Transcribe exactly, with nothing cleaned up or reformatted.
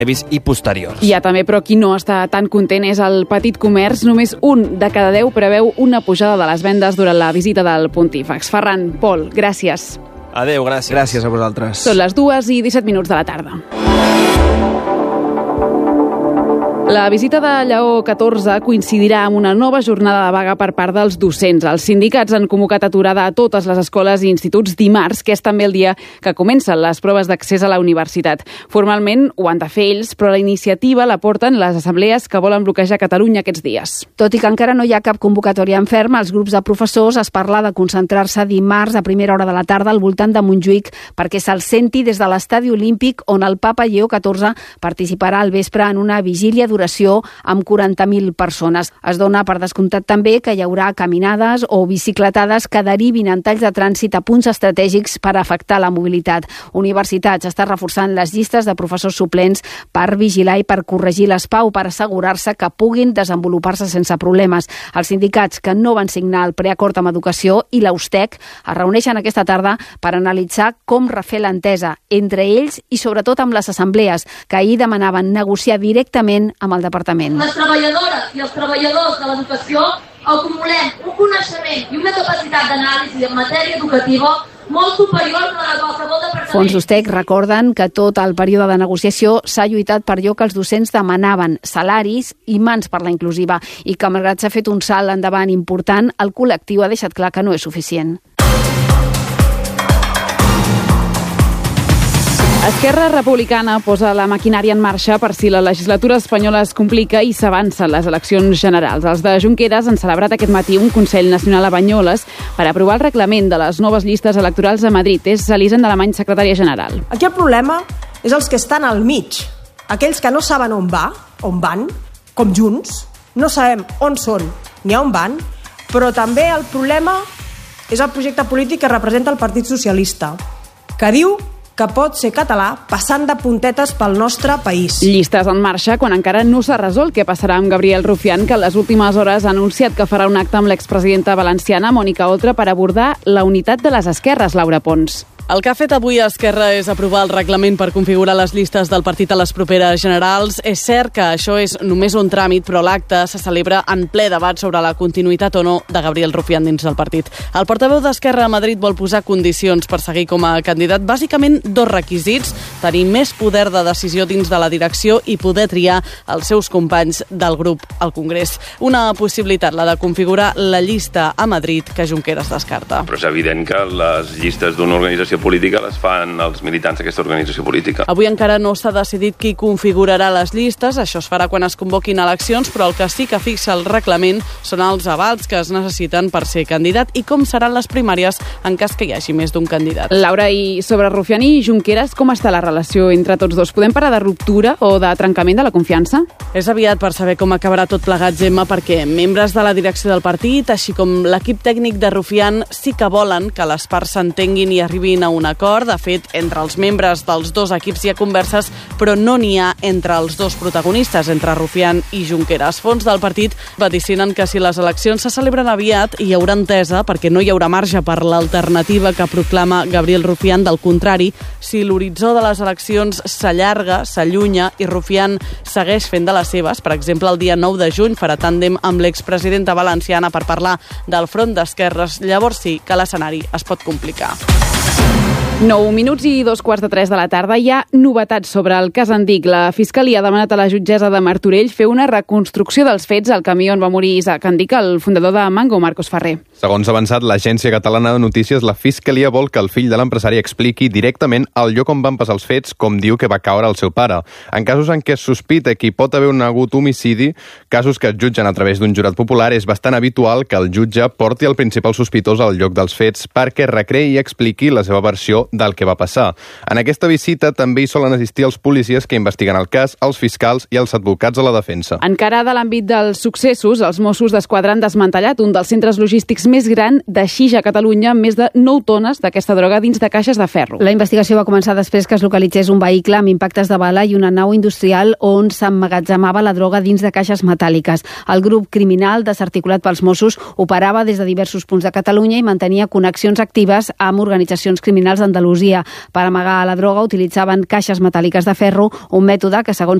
previs i posteriors. Hi ha també, però qui no està tan content és el petit comerç. Només un de cada deu preveu una pujada de les vendes durant la visita del pontífex. Ferran, Pol, gràcies. Adéu, gràcies. Gràcies a vosaltres. Són les dues i disset minuts de la tarda. La visita de Lleó catorze coincidirà amb una nova jornada de vaga per part dels docents. Els sindicats han convocat aturada a totes les escoles i instituts dimarts, que és també el dia que comencen les proves d'accés a la universitat. Formalment ho han de fer ells, però la iniciativa la porten les assemblees que volen bloquejar Catalunya aquests dies. Tot i que encara no hi ha cap convocatòria en ferm, als grups de professors es parla de concentrar-se dimarts a primera hora de la tarda al voltant de Montjuïc perquè se'l senti des de l'estadi olímpic on el papa Lleó catorze participarà al vespre en una vigília d'oració amb quaranta mil persones. Es dona per descomptat també que hi haurà caminades o bicicletades que derivin en talls de trànsit a punts estratègics per afectar la mobilitat. Universitats està reforçant les llistes de professors suplents per vigilar i per corregir les pau, per assegurar-se que puguin desenvolupar-se sense problemes. Els sindicats que no van signar el preacord amb Educació i l'Austec es reuneixen aquesta tarda per analitzar com refer l'entesa entre ells i sobretot amb les assemblees, que ahir demanaven negociar directament amb el departament. Les treballadores i els treballadors de l'educació acumulem un coneixement i una capacitat d'anàlisi en matèria educativa molt superior a la de qualsevol departament. Fons Ustec recorden que tot el període de negociació s'ha lluitat per allò que els docents demanaven, salaris i mans per la inclusiva, i que malgrat s'ha fet un salt endavant important, el col·lectiu ha deixat clar que no és suficient. Esquerra Republicana posa la maquinària en marxa per si la legislatura espanyola es complica i s'avancen les eleccions generals. Els de Junqueras han celebrat aquest matí un Consell Nacional a Banyoles per aprovar el reglament de les noves llistes electorals a Madrid. És Elisenda Alemany, secretària general. Aquí el problema és els que estan al mig, aquells que no saben on va, on van, com Junts, no sabem on són ni on van, però també el problema és el projecte polític que representa el Partit Socialista, que diu que pot ser català passant de puntetes pel nostre país. Llistes en marxa quan encara no s'ha resolt què passarà amb Gabriel Rufián, que en les últimes hores ha anunciat que farà un acte amb l'expresidenta valenciana Mònica Oltra per abordar la unitat de les esquerres, Laura Pons. El que ha fet avui Esquerra és aprovar el reglament per configurar les llistes del partit a les properes generals. És cert que això és només un tràmit, però l'acte se celebra en ple debat sobre la continuïtat o no de Gabriel Rufián dins del partit. El portaveu d'Esquerra a Madrid vol posar condicions per seguir com a candidat. Bàsicament dos requisits: tenir més poder de decisió dins de la direcció i poder triar els seus companys del grup al Congrés. Una possibilitat, la de configurar la llista a Madrid, que Junqueras descarta. Però és evident que les llistes d'una organització política les fan els militants d'aquesta organització política. Avui encara no s'ha decidit qui configurarà les llistes, això es farà quan es convoquin eleccions, però el que sí que fixa el reglament són els avals que es necessiten per ser candidat i com seran les primàries en cas que hi hagi més d'un candidat. Laura, i sobre Rufián i Junqueras, com està la relació entre tots dos? Podem parlar de ruptura o de trencament de la confiança? És aviat per saber com acabarà tot plegat, Gemma, perquè membres de la direcció del partit, així com l'equip tècnic de Rufián, sí que volen que les parts s'entenguin i arribin a un acord. De fet, entre els membres dels dos equips hi ha converses, però no n'hi ha entre els dos protagonistes, entre Rufián i Junqueras. Fons del partit vaticinen que si les eleccions se celebren aviat hi haurà entesa perquè no hi haurà marge per l'alternativa que proclama Gabriel Rufián. Del contrari, si l'horitzó de les eleccions s'allarga, s'allunya i Rufián segueix fent de les seves, per exemple, el dia nou de juny farà tàndem amb l'expresidenta valenciana per parlar del front d'esquerres, llavors sí que l'escenari es pot complicar. nou minuts i dos quarts de tres de la tarda. Hi ha novetats sobre el cas Andic. La Fiscalia ha demanat a la jutgessa de Martorell fer una reconstrucció dels fets al camí on va morir Isaac Andic, el fundador de Mango, Marcos Ferrer. Segons ha avançat l'Agència Catalana de Notícies, la Fiscalia vol que el fill de l'empresari expliqui directament el lloc on van passar els fets, com diu que va caure el seu pare. En casos en què es sospita que hi pot haver un hagut homicidi, casos que es jutgen a través d'un jurat popular, és bastant habitual que el jutge porti el principal sospitós al lloc dels fets perquè recreï i expliqui la seva versió del que va passar. En aquesta visita també hi solen assistir els policies que investiguen el cas, els fiscals i els advocats de la defensa. Encara de l'àmbit dels successos, els Mossos d'Esquadra han desmantellat un dels centres logístics més gran de xix a Catalunya, amb més de nou tones d'aquesta droga dins de caixes de ferro. La investigació va començar després que es localitzés un vehicle amb impactes de bala i una nau industrial on s'emmagatzemava la droga dins de caixes metàl·liques. El grup criminal, desarticulat pels Mossos, operava des de diversos punts de Catalunya i mantenia connexions actives amb organitzacions criminals d'Andalusia Andalusia. Per amagar la droga utilitzaven caixes metàl·liques de ferro, un mètode que, segons